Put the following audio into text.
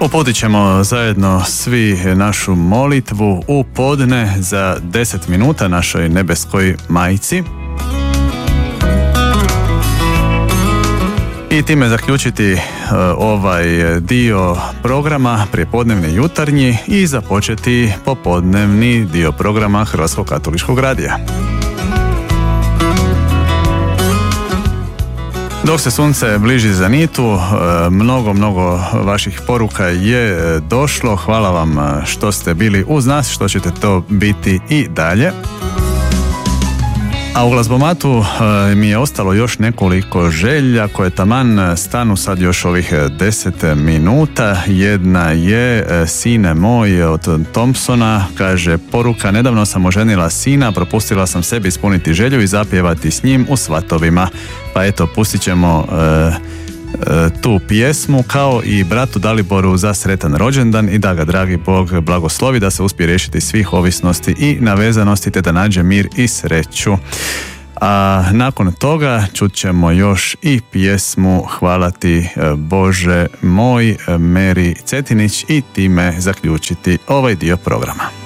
Uputit ćemo zajedno svi našu molitvu u podne za 10 minuta našoj nebeskoj majci. I time zaključiti ovaj dio programa prijepodnevni jutarnji i započeti popodnevni dio programa Hrvatskog katoličkog radija. Dok se sunce bliži zenitu, mnogo vaših poruka je došlo. Hvala vam što ste bili uz nas, što ćete to biti i dalje. A u glazbomatu mi je ostalo još nekoliko želja koje taman stanu sad još ovih 10 minuta. Jedna je Sine moj od Thompsona, kaže poruka: nedavno sam oženila sina, propustila sam sebi ispuniti želju i zapjevati s njim u svatovima. Pa eto, pustit ćemo tu pjesmu kao i bratu Daliboru za sretan rođendan i da ga dragi Bog blagoslovi, da se uspije riješiti svih ovisnosti i navezanosti te da nađe mir i sreću. A nakon toga čut ćemo još i pjesmu Hvala ti Bože moj, Meri Cetinić, i time zaključiti ovaj dio programa.